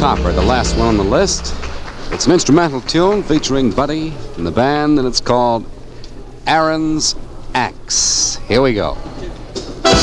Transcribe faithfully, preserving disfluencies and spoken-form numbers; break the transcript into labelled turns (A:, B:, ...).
A: Topper, the last one on the list. It's an instrumental tune featuring Buddy and the band, and it's called Aaron's Axe. Here we go.